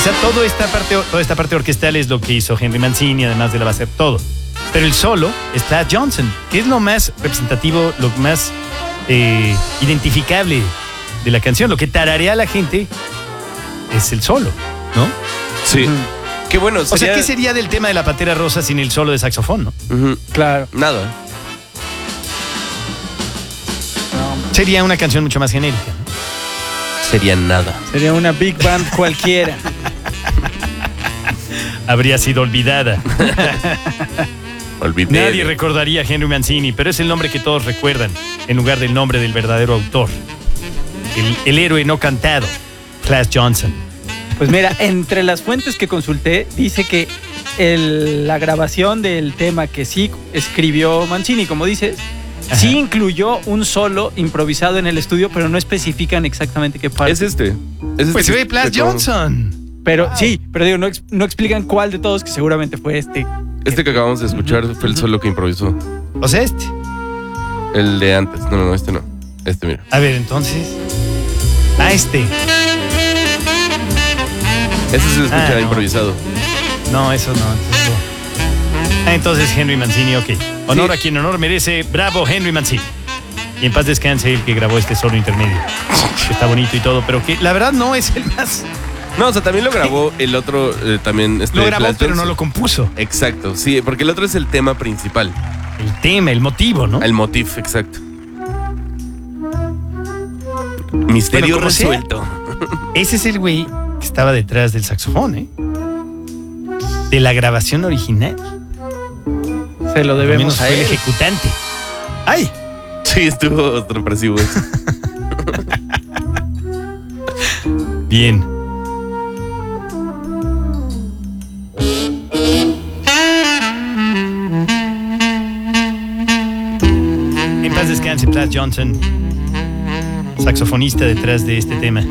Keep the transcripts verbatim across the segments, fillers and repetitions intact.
sea, toda esta parte, toda esta parte orquestal es lo que hizo Henry Mancini, además de la va a hacer todo. Pero el solo está Johnson, que es lo más representativo, lo más eh, identificable de la canción. Lo que tararea la gente es el solo, ¿no? Sí. Uh-huh. Qué bueno. Sería... O sea, ¿qué sería del tema de la Pantera Rosa sin el solo de saxofón, no? Uh-huh. Claro. Nada. No. Sería una canción mucho más genérica, ¿no? Sería nada. Sería una big band cualquiera. Habría sido olvidada. Olvidé. Nadie recordaría a Henry Mancini, pero es el nombre que todos recuerdan, en lugar del nombre del verdadero autor. El, el héroe no cantado, Clash Johnson. Pues mira, entre las fuentes que consulté, dice que el, la grabación del tema que sí escribió Mancini, como dices, ajá, sí incluyó un solo improvisado en el estudio, pero no especifican exactamente qué parte. Es este. Es este pues se ve Clash Johnson. Pero wow, sí, pero digo, no, no explican cuál de todos, que seguramente fue este. Este que acabamos de escuchar fue el solo que improvisó. O sea, este. El de antes. No, no, no, este no. Este, mira. A ver, entonces. Ah, este. Ese se escucha ah, no. improvisado. No, eso no. Entonces, no. Ah, entonces Henry Mancini, ok. Honor sí. a quien honor merece. Bravo, Henry Mancini. Y en paz descanse el que grabó este solo intermedio. Que está bonito y todo, pero que la verdad no es el más... No, o sea, también lo grabó el otro, eh, también... Este lo grabó, Clash pero Johnson. No lo compuso. Exacto, sí, porque el otro es el tema principal. El tema, el motivo, ¿no? El motif, exacto. Misterio bueno, resuelto. Sea, ese es el güey que estaba detrás del saxofón, ¿eh? De la grabación original. Se lo debemos a él. Fue el ejecutante. ¡Ay! Sí, estuvo sorpresivo eso. Bien. En paz descanse Clash Johnson, saxofonista detrás de este tema.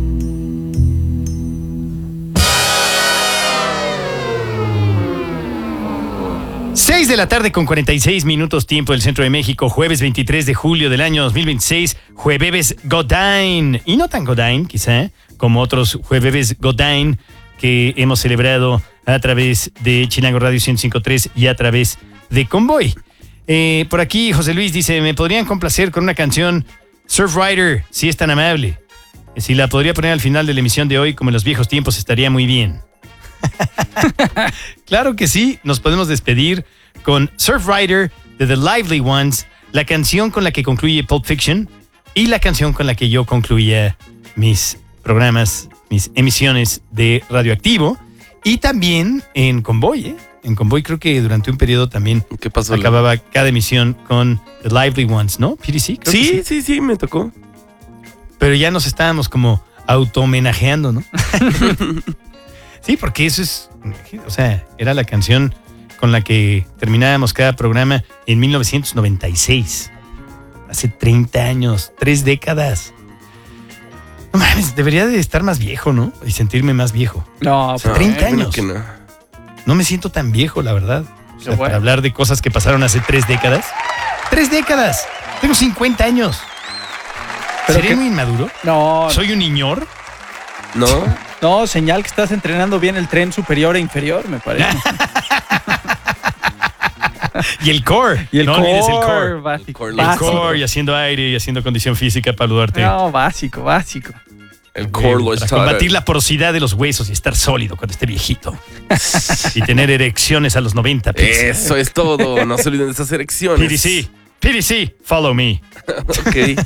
seis de la tarde con cuarenta y seis minutos tiempo del Centro de México, jueves veintitrés de julio del año dos mil veintiséis, jueves Godin. Y no tan Godin, quizá, como otros jueves Godin que hemos celebrado a través de Chilango Radio ciento cinco punto tres y a través de Convoy. Eh, por aquí José Luis dice, ¿me podrían complacer con una canción Surf Rider, si es tan amable? Si la podría poner al final de la emisión de hoy, como en los viejos tiempos, estaría muy bien. Claro que sí, nos podemos despedir con Surf Rider de The Lively Ones, la canción con la que concluye Pulp Fiction y la canción con la que yo concluía mis programas, mis emisiones de Radioactivo, y también en Convoy, ¿eh? En Convoy creo que durante un periodo también ¿Qué pasó, acababa cada emisión con The Lively Ones, ¿no? P D C. Creo sí, que sí, sí, sí, me tocó. Pero ya nos estábamos como auto-homenajeando, ¿no? Sí, porque eso es, o sea, era la canción con la que terminábamos cada programa en mil novecientos noventa y seis. Hace treinta años, tres décadas. No mames, debería de estar más viejo, ¿no? Y sentirme más viejo. No, hace treinta no, años. No. no me siento tan viejo, la verdad. O sea, bueno. Para hablar de cosas que pasaron hace tres décadas. ¡Tres décadas! Tengo cincuenta años. ¿Seré que... muy inmaduro? No. ¿Soy un niñor? No. No, señal que estás entrenando bien el tren superior e inferior, me parece. Y el core. Y el no, core. El core. Básico. El core, el core y haciendo aire y haciendo condición física para ayudarte. No, básico, básico. El core lo para está. Combatir la porosidad de los huesos y estar sólido cuando esté viejito. Y tener erecciones a los noventa. Please. Eso es todo. No se olviden de esas erecciones. P D C. P D C. Follow me. Ok.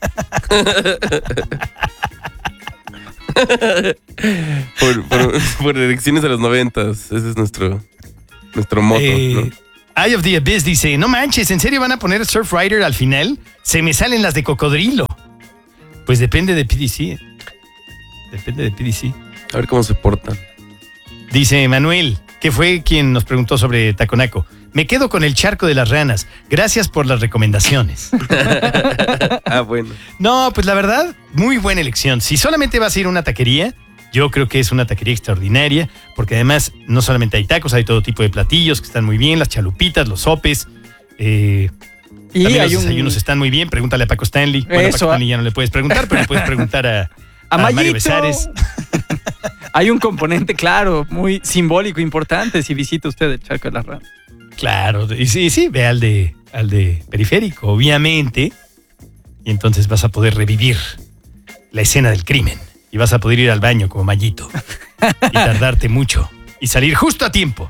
por, por, por erecciones a los noventas. Ese es nuestro, nuestro moto, eh, ¿no? Eye of the Abyss dice, no manches, ¿en serio van a poner Surf Rider al final? Se me salen las de cocodrilo. Pues depende de P D C. Depende de P D C. A ver cómo se portan. Dice Manuel, que fue quien nos preguntó sobre Taconaco. Me quedo con el charco de las ranas. Gracias por las recomendaciones. Ah, bueno. No, pues la verdad, muy buena elección. Si solamente vas a ir a una taquería, yo creo que es una taquería extraordinaria, porque además no solamente hay tacos, hay todo tipo de platillos que están muy bien, las chalupitas, los sopes. Eh, y también los desayunos un... están muy bien. Pregúntale a Paco Stanley. Bueno, a Paco Stanley ya no le puedes preguntar, pero le puedes preguntar a, a, a Mario Besares. hay un componente, claro, muy simbólico, importante si visita usted el Charco de las Ranas. Claro, y sí, sí, ve al de, al de Periférico, obviamente. Y entonces vas a poder revivir la escena del crimen. Y vas a poder ir al baño como Mayito. Y tardarte mucho. Y salir justo a tiempo.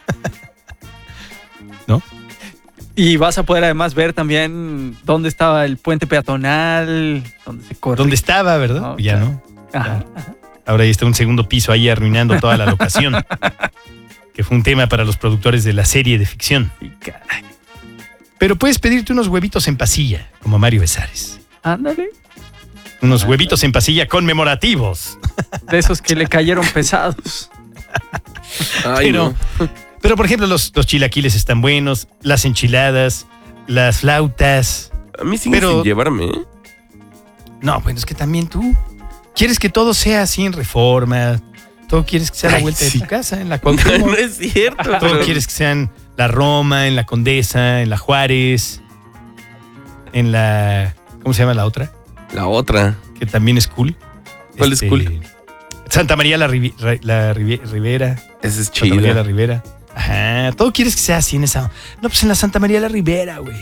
¿No? Y vas a poder además ver también dónde estaba el puente peatonal, dónde se corre. ¿Dónde estaba, verdad? No, ya claro. no. Ajá. Ahora ahí está un segundo piso ahí arruinando toda la locación. Que fue un tema para los productores de la serie de ficción. Y caray. Pero puedes pedirte unos huevitos en pasilla, como Mario Besares. Ándale. Unos huevitos en pasilla conmemorativos. De esos que le cayeron pesados. Ay, Pero, no. pero por ejemplo, los, los chilaquiles están buenos, las enchiladas, las flautas. A mí sí pero- sin llevarme, ¿eh? No, pues es que también tú quieres que todo sea así en Reforma. Todo quieres que sea a la Ay, vuelta sí. de tu casa, en la No, Cuauhtémoc. es cierto. Todo pero- quieres que sean la Roma, en la Condesa, en la Juárez, en la... ¿Cómo se llama la otra? La otra. Que también es cool. ¿Cuál es cool? Santa María la, Rivi- Ra- la Rivi- Ribera. Esa es Santa María la chida. Ribera. Ajá. Todo quieres que sea así en esa... No, pues en la Santa María la Ribera, güey.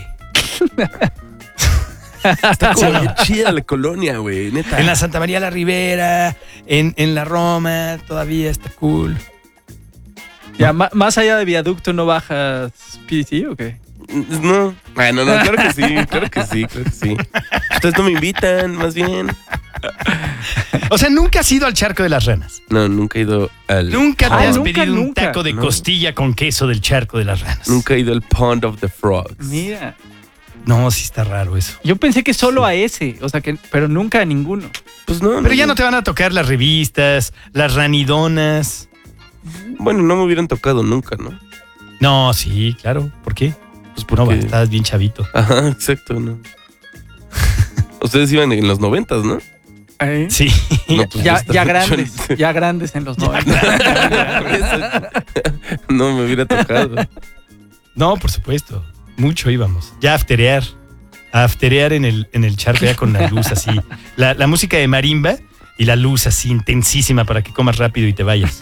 Está como bien chida la colonia, güey, neta. En la Santa María la Ribera, en, en la Roma, todavía está cool. Ya, ma- más allá de viaducto, ¿no bajas P D C o qué? No. Ah, no, no, claro que sí, claro que sí, claro que sí. Ustedes no me invitan, más bien. O sea, nunca has ido al Charco de las Ranas. No, nunca he ido al... Nunca te Ah, has nunca, pedido un nunca. taco de No. costilla con queso del Charco de las Ranas. Nunca he ido al Pond of the Frogs. Mira, No, sí está raro eso. yo pensé que solo a ese, o sea que, pero nunca a ninguno. Pues no. Pero ya no te van a tocar las revistas, las ranidonas. Bueno, no me hubieran tocado nunca, ¿no? No, sí, claro. ¿Por qué? Pues No, porque... va, estabas bien chavito. Ajá, exacto, ¿no? Ustedes iban en los noventas, ¿no? Sí. No, pues ya, está- ya grandes, ya grandes en los noventa. No me hubiera tocado. No, por supuesto. Mucho íbamos. Ya a afterear. A afterear en el, en el charco ya con la luz así. La, la música de marimba y la luz así intensísima para que comas rápido y te vayas.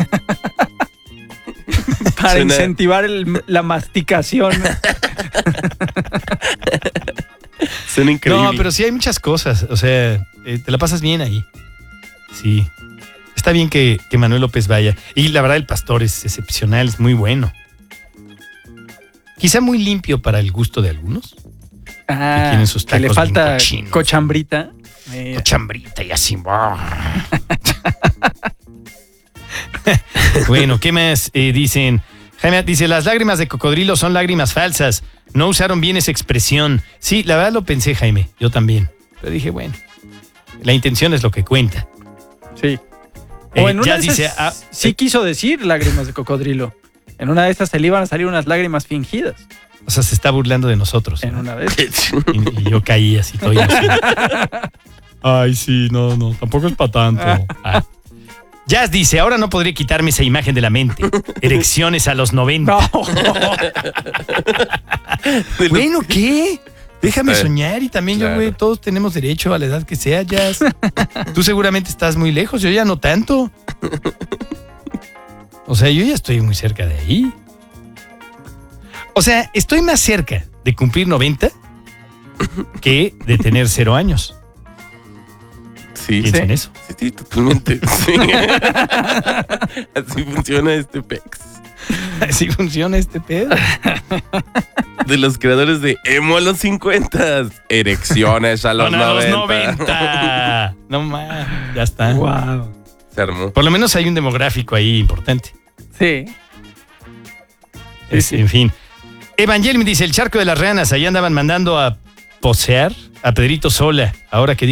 Para Suena- incentivar el- la masticación. Suena increíble. No, pero sí hay muchas cosas. O sea, eh, te la pasas bien ahí. Sí. Está bien que, que Manuel López vaya. Y la verdad, el pastor es excepcional, es muy bueno. Quizá muy limpio para el gusto de algunos. Ah, Que tienen sus que le tacos bien falta cochinos. cochambrita. Mira. Chambrita y así. Bueno, ¿qué más eh, dicen? Jaime dice, las lágrimas de cocodrilo son lágrimas falsas. No usaron bien esa expresión. Sí, la verdad lo pensé, Jaime. Yo también. Pero dije, bueno, la intención es lo que cuenta. Sí. Eh, O en una ya de esas, dice, ah, sí quiso decir lágrimas de cocodrilo. En una de estas se le iban a salir unas lágrimas fingidas. o sea, se está burlando de nosotros. En ¿no? una de esas. Y, y yo caí así, todo inocente. Ay, sí, no, no, tampoco es para tanto. Ah. Jazz dice, ahora no podré quitarme esa imagen de la mente. Erecciones a los noventa. No. Bueno, ¿qué? Déjame Eh, soñar y también yo, claro. güey, todos tenemos derecho a la edad que sea, Jazz. Tú seguramente estás muy lejos, yo ya no tanto. O sea, yo ya estoy muy cerca de ahí. O sea, estoy más cerca de cumplir noventa que de tener cero años. Sí, Piensa sí, en eso. sí, sí, totalmente. Sí. Así funciona este P E X. Así funciona este pedo. De los creadores de Emo a los cincuenta. Erecciones a los Bueno, a los noventa. noventa. No más, ya está. Wow. Se armó. Por lo menos hay un demográfico ahí importante. Sí. Es, sí. En fin. Evangelium dice, el charco de las ranas, ahí andaban mandando a posear a Pedrito Sola. Ahora que